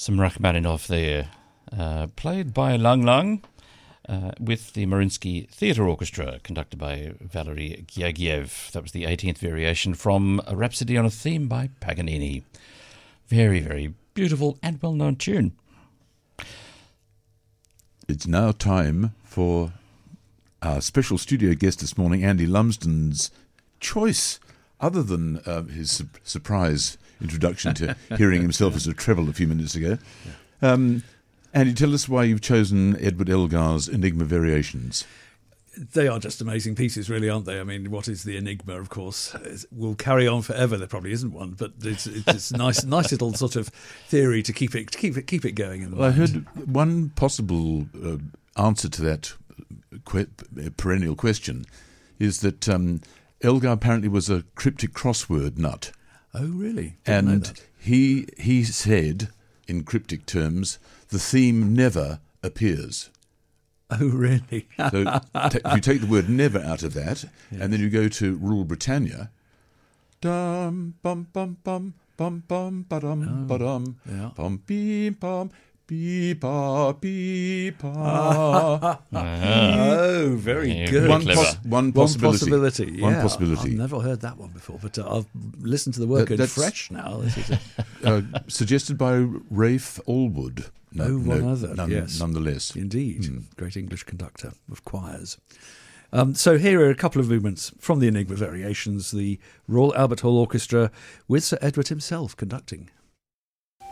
Some Rachmaninoff there, played by Lang Lang, with the Mariinsky Theatre Orchestra, conducted by Valery Gergiev. That was the 18th variation from A Rhapsody on a Theme by Paganini. Very, very beautiful and well-known tune. It's now time for our special studio guest this morning, Andy Lumsden's choice, other than his surprise introduction to hearing himself as a treble a few minutes ago. Andy, tell us why you've chosen Edward Elgar's Enigma Variations. They are just amazing pieces, really, aren't they? I mean, what is the enigma, of course, will carry on forever. There probably isn't one, but it's nice little sort of theory to keep it going in the mind. I heard one possible answer to that perennial question is that Elgar apparently was a cryptic crossword nut. Oh, really? Didn't know that. He said, in cryptic terms, the theme never appears. Oh, really? So if you take the word never out of that, yes, and then you go to Rule Britannia, dum bum bum bum bum bum ba-dum ba-dum bum beep bum beep ba beep ba. Oh, very good. One possibility. Yeah, One possibility. I've never heard that one before, but I've listened to the work That's fresh now. This is suggested by Rafe Allwood. Yes. Nonetheless. Indeed. Great English conductor of choirs. So here are a couple of movements from the Enigma Variations, the Royal Albert Hall Orchestra with Sir Edward himself conducting.